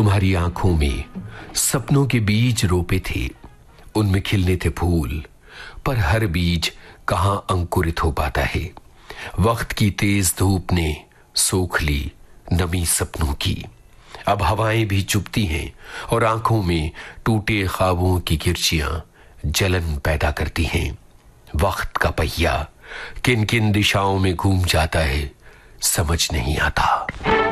तुम्हारी आंखों में सपनों के बीज रोपे थे, उनमें खिलने थे फूल, पर हर बीज कहां अंकुरित हो पाता है। वक्त की तेज धूप ने सोख ली नमी सपनों की। अब हवाएं भी चुभती हैं और आंखों में टूटे ख्वाबों की किरचियां जलन पैदा करती हैं। वक्त का पहिया किन किन दिशाओं में घूम जाता है, समझ नहीं आता।